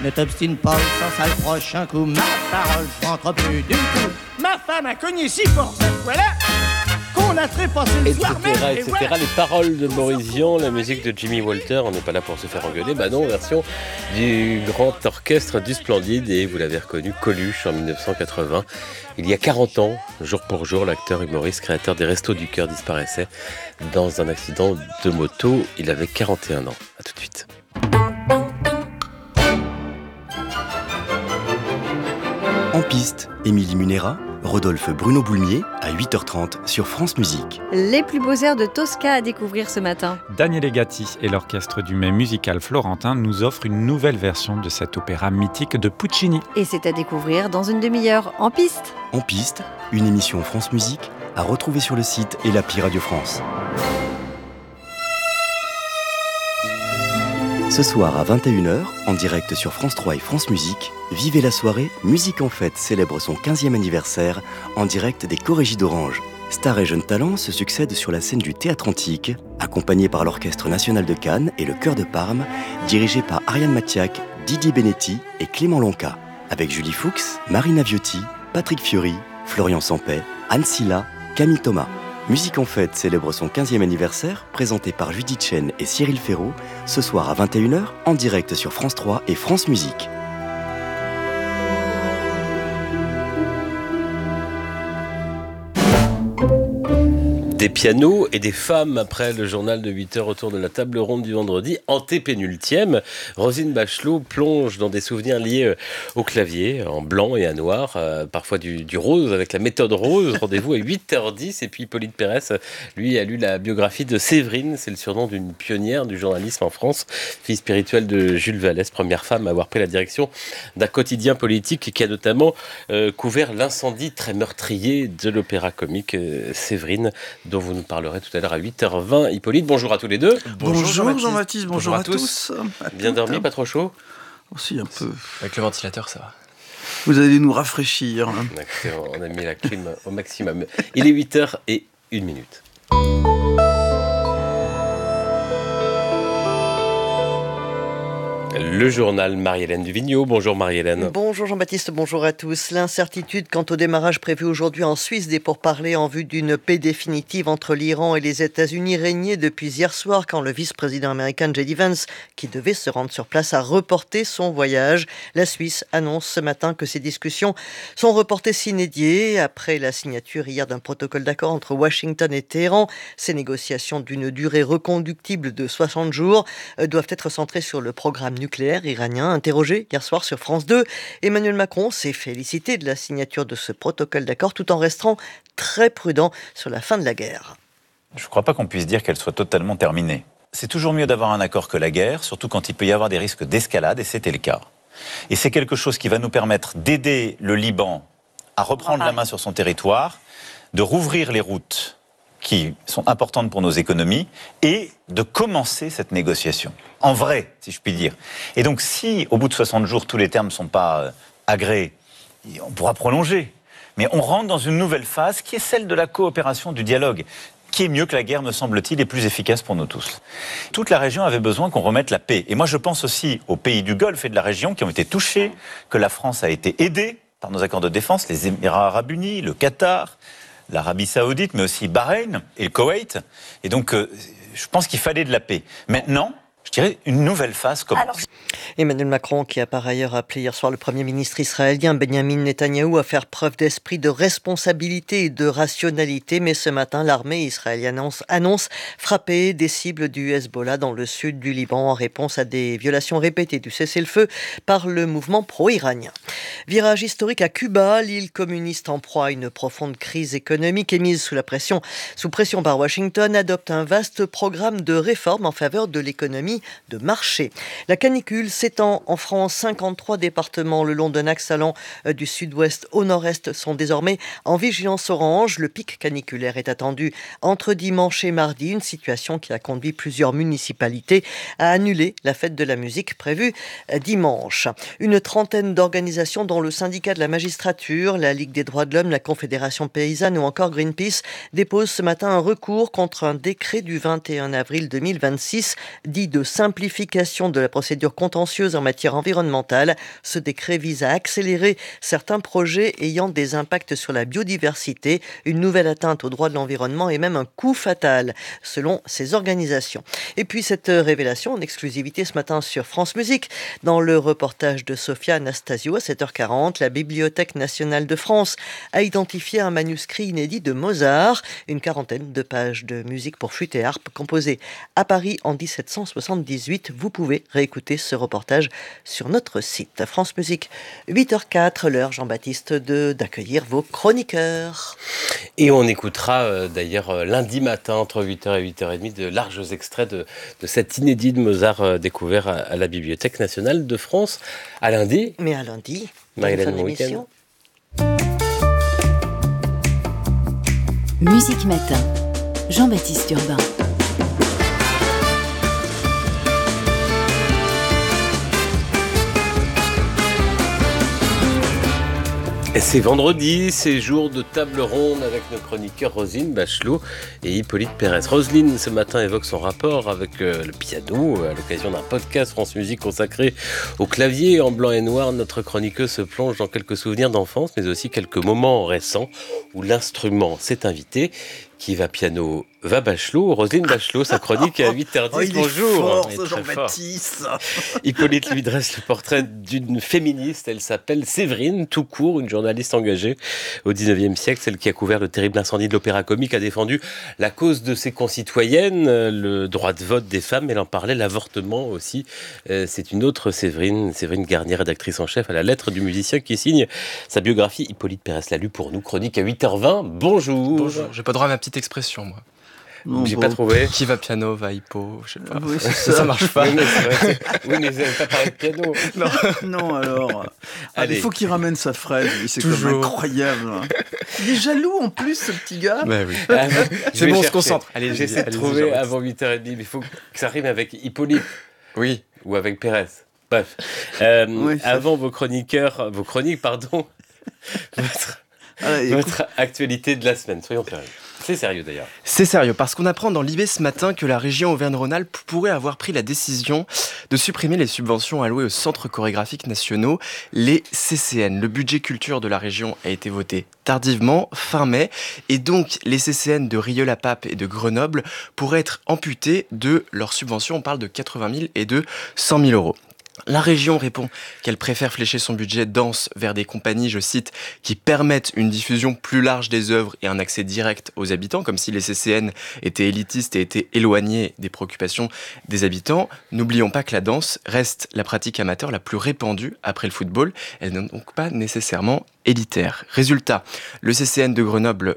Ne t'obstine pas, ça sera le prochain coup. Ma parole, je rentre plus du tout. Ma femme a cogné si fort cette fois-là qu'on a trépassé le soir même. Etc. Voilà. Les paroles de Maurice Vian, la musique de Jimmy Walter. On n'est pas là pour se faire engueuler. Bah non, version du grand orchestre du Splendide. Et vous l'avez reconnu, Coluche en 1980. Il y a 40 ans, jour pour jour, l'acteur humoriste, créateur des Restos du Cœur, disparaissait dans un accident de moto. Il avait 41 ans. À tout de suite. En piste, Émilie Munera, Rodolphe Bruno Boulmier à 8h30 sur France Musique. Les plus beaux airs de Tosca à découvrir ce matin. Daniele Gatti et l'orchestre du Mai musical florentin nous offrent une nouvelle version de cet opéra mythique de Puccini. Et c'est à découvrir dans une demi-heure en piste. En piste, une émission France Musique à retrouver sur le site et l'appli Radio France. Ce soir à 21h, en direct sur France 3 et France Musique, vivez la soirée Musique en Fête célèbre son 15e anniversaire en direct des Corégies d'Orange. Stars et jeunes talents se succèdent sur la scène du Théâtre Antique, accompagnés par l'Orchestre National de Cannes et le Chœur de Parme, dirigé par Ariane Mathiac, Didier Benetti et Clément Lonca, avec Julie Fuchs, Marina Viotti, Patrick Fiori, Florian Sampey, Anne Silla, Camille Thomas. Musique en Fête célèbre son 15e anniversaire, présenté par Judith Chen et Cyril Ferraud, ce soir à 21h, en direct sur France 3 et France Musique. Des pianos et des femmes après le journal de 8h autour de la table ronde du vendredi. Antépénultième, Roselyne Bachelot plonge dans des souvenirs liés au clavier, en blanc et à noir, parfois du rose avec la méthode rose. Rendez-vous à 8h10. Et puis Hippolyte Pérès, lui, a lu la biographie de Séverine, c'est le surnom d'une pionnière du journalisme en France, fille spirituelle de Jules Vallès, première femme à avoir pris la direction d'un quotidien politique qui a notamment couvert l'incendie très meurtrier de l'opéra comique Séverine, dont vous nous parlerez tout à l'heure à 8h20. Hippolyte, bonjour à tous les deux. Bonjour Jean-Baptiste, bonjour à tous. Bien dormi, pas trop chaud? Aussi un peu. Avec le ventilateur, ça va. Vous allez nous rafraîchir. On a mis la clim au maximum. Il est 8h01. Le journal Marie-Hélène Duvigneau. Bonjour Marie-Hélène. Bonjour Jean-Baptiste, bonjour à tous. L'incertitude quant au démarrage prévu aujourd'hui en Suisse des pourparlers en vue d'une paix définitive entre l'Iran et les États-Unis régnait depuis hier soir quand le vice-président américain J.D. Vance, qui devait se rendre sur place, a reporté son voyage. La Suisse annonce ce matin que ces discussions sont reportées sine die après la signature hier d'un protocole d'accord entre Washington et Téhéran. Ces négociations d'une durée reconductible de 60 jours doivent être centrées sur le programme nucléaire iranien. Interrogé hier soir sur France 2, Emmanuel Macron s'est félicité de la signature de ce protocole d'accord tout en restant très prudent sur la fin de la guerre. Je ne crois pas qu'on puisse dire qu'elle soit totalement terminée. C'est toujours mieux d'avoir un accord que la guerre, surtout quand il peut y avoir des risques d'escalade, et c'était le cas. Et c'est quelque chose qui va nous permettre d'aider le Liban à reprendre la main sur son territoire, de rouvrir les routes qui sont importantes pour nos économies et de commencer cette négociation. En vrai, si je puis dire. Et donc, si au bout de 60 jours, tous les termes ne sont pas agréés, on pourra prolonger. Mais on rentre dans une nouvelle phase qui est celle de la coopération, du dialogue, qui est mieux que la guerre, me semble-t-il, et plus efficace pour nous tous. Toute la région avait besoin qu'on remette la paix. Et moi, je pense aussi aux pays du Golfe et de la région qui ont été touchés, que la France a été aidée par nos accords de défense, les Émirats arabes unis, le Qatar, l'Arabie saoudite, mais aussi Bahreïn et le Koweït. Et donc, je pense qu'il fallait de la paix. Maintenant, je dirais, une nouvelle phase commence. Emmanuel Macron, qui a par ailleurs appelé hier soir le Premier ministre israélien Benjamin Netanyahou à faire preuve d'esprit de responsabilité et de rationalité. Mais ce matin, l'armée israélienne annonce frapper des cibles du Hezbollah dans le sud du Liban en réponse à des violations répétées du cessez-le-feu par le mouvement pro-iranien. Virage historique à Cuba, l'île communiste en proie à une profonde crise économique et mise sous pression par Washington, adopte un vaste programme de réformes en faveur de l'économie de marché. La canicule s'étend en France. 53 départements le long d'un axe allant du sud-ouest au nord-est sont désormais en vigilance orange. Le pic caniculaire est attendu entre dimanche et mardi, une situation qui a conduit plusieurs municipalités à annuler la fête de la musique prévue dimanche. Une trentaine d'organisations dont le syndicat de la magistrature, la Ligue des droits de l'homme, la Confédération paysanne ou encore Greenpeace déposent ce matin un recours contre un décret du 21 avril 2026 dit de simplification de la procédure contentieuse en matière environnementale. Ce décret vise à accélérer certains projets ayant des impacts sur la biodiversité, une nouvelle atteinte aux droits de l'environnement et même un coup fatal, selon ces organisations. Et puis cette révélation en exclusivité ce matin sur France Musique. Dans le reportage de Sophia Anastasio à 7h40, la Bibliothèque nationale de France a identifié un manuscrit inédit de Mozart, une quarantaine de pages de musique pour flûte et harpe composée à Paris en 1778. Vous pouvez réécouter ce reportage sur notre site. France Musique, 8h04, l'heure Jean-Baptiste d'accueillir vos chroniqueurs. Et on écoutera d'ailleurs lundi matin entre 8h et 8h30 de larges extraits de cet inédit de Mozart découvert à la Bibliothèque nationale de France. À lundi. Mais à lundi, Marie-Hélène, bonne fin d'émission. Musique Matin, Jean-Baptiste Urbain. C'est vendredi, c'est jour de table ronde avec nos chroniqueurs Roselyne Bachelot et Hippolyte Pérez. Roselyne, ce matin, évoque son rapport avec le piano à l'occasion d'un podcast France Musique consacré au clavier. En blanc et noir, notre chroniqueuse se plonge dans quelques souvenirs d'enfance, mais aussi quelques moments récents où l'instrument s'est invité. Qui va piano va Bachelot. Roselyne Bachelot, sa chronique à 8h10. Oh, il bonjour. est fort, ce Jean-Baptiste. Hippolyte lui dresse le portrait d'une féministe. Elle s'appelle Séverine, tout court, une journaliste engagée au 19e siècle, celle qui a couvert le terrible incendie de l'Opéra Comique, a défendu la cause de ses concitoyennes, le droit de vote des femmes. Elle en parlait, l'avortement aussi. C'est une autre Séverine Garnier, rédactrice en chef à la lettre du musicien qui signe sa biographie. Hippolyte Pérez l'a lu pour nous. Chronique à 8h20. Bonjour. Bonjour. J'ai pas droit à ma petite expression, moi. Non, j'ai pas trouvé. Qui va piano, va hippo, je sais pas. Oui, ça marche pas. Oui, mais vous n'avez pas parlé de piano. Non, alors. Allez. Il faut qu'il ramène sa fraise, c'est Toujours. comme incroyable. Il est jaloux en plus, ce petit gars. Bah oui. C'est bon, on se concentre. Allez, j'essaie de trouver avant 8h30, mais il faut que ça rime avec Hippolyte. Oui. Ou avec Pérez. Bref. Oui, avant vos chroniques, votre actualité de la semaine. Soyons sérieux. C'est sérieux d'ailleurs. C'est sérieux, parce qu'on apprend dans l'IB ce matin que la région Auvergne-Rhône-Alpes pourrait avoir pris la décision de supprimer les subventions allouées aux centres chorégraphiques nationaux, les CCN. Le budget culture de la région a été voté tardivement, fin mai, et donc les CCN de Rieux-la-Pape et de Grenoble pourraient être amputés de leurs subventions. On parle de 80 000 et de 100 000 euros. La région répond qu'elle préfère flécher son budget danse vers des compagnies, je cite, qui permettent une diffusion plus large des œuvres et un accès direct aux habitants, comme si les CCN étaient élitistes et étaient éloignés des préoccupations des habitants. N'oublions pas que la danse reste la pratique amateur la plus répandue après le football. Elle n'est donc pas nécessairement élitaire. Résultat, le CCN de Grenoble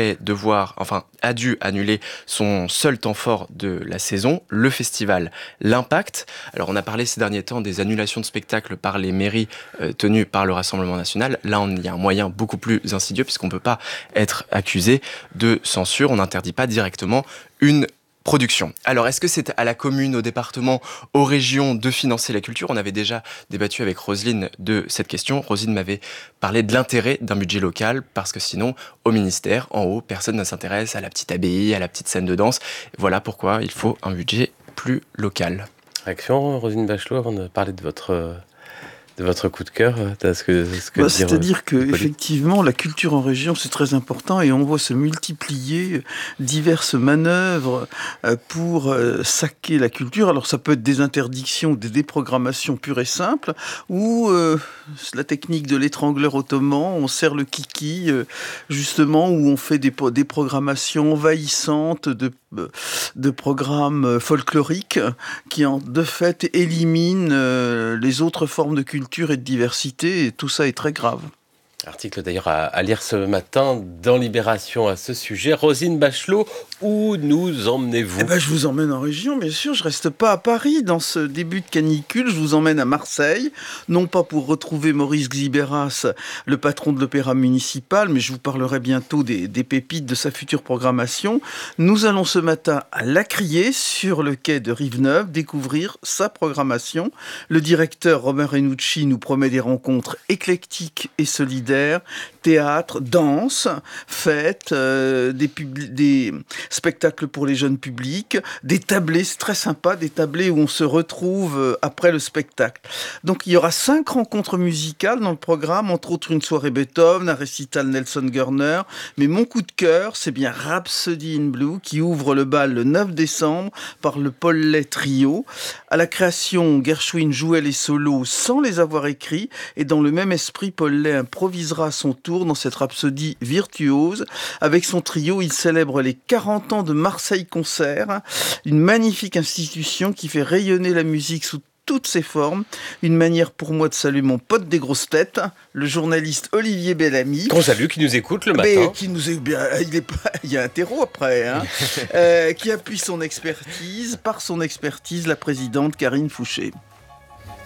a dû annuler son seul temps fort de la saison, le festival L'Impact. Alors on a parlé ces derniers temps des annulations de spectacles par les mairies tenues par le Rassemblement national. Là, il y a un moyen beaucoup plus insidieux puisqu'on ne peut pas être accusé de censure. On n'interdit pas directement une production. Alors, est-ce que c'est à la commune, au département, aux régions de financer la culture ? On avait déjà débattu avec Roselyne de cette question. Roselyne m'avait parlé de l'intérêt d'un budget local, parce que sinon, au ministère, en haut, personne ne s'intéresse à la petite abbaye, à la petite scène de danse. Voilà pourquoi il faut un budget plus local. Réaction, Roselyne Bachelot, avant de parler de votre coup de cœur, c'est-à-dire que effectivement, la culture en région, c'est très important et on voit se multiplier diverses manœuvres pour saquer la culture. Alors ça peut être des interdictions, des déprogrammations pures et simples, ou la technique de l'étrangleur ottoman, on serre le kiki, justement, où on fait des programmations envahissantes de programmes folkloriques qui, de fait, éliminent les autres formes de culture et de diversité, et tout ça est très grave. Article d'ailleurs à lire ce matin dans Libération à ce sujet. Roselyne Bachelot, où nous emmenez-vous ? Je vous emmène en région, bien sûr. Je reste pas à Paris dans ce début de canicule. Je vous emmène à Marseille, non pas pour retrouver Maurice Xibéras, le patron de l'opéra municipal, mais je vous parlerai bientôt des pépites de sa future programmation. Nous allons ce matin à Lacrier, sur le quai de Rive-Neuve, découvrir sa programmation. Le directeur Robin Renucci nous promet des rencontres éclectiques et solidaires, théâtre, danse, fêtes, des spectacle pour les jeunes publics, des tablés, c'est très sympa, des tablés où on se retrouve après le spectacle. Donc il y aura 5 rencontres musicales dans le programme, entre autres une soirée Beethoven, un récital Nelson Gurner, mais mon coup de cœur, c'est bien Rhapsody in Blue qui ouvre le bal le 9 décembre par le Paul Lay Trio. À la création, Gershwin jouait les solos sans les avoir écrits, et dans le même esprit, Paul Lay improvisera à son tour dans cette rhapsodie virtuose. Avec son trio, il célèbre les 40 ans de Marseille Concert, une magnifique institution qui fait rayonner la musique sous toutes ses formes. Une manière pour moi de saluer mon pote des grosses têtes, le journaliste Olivier Bellamy. Qu'on salue, qui nous écoute le matin. Il y a un terreau après, qui appuie son expertise, par son expertise, la présidente Karine Fouché.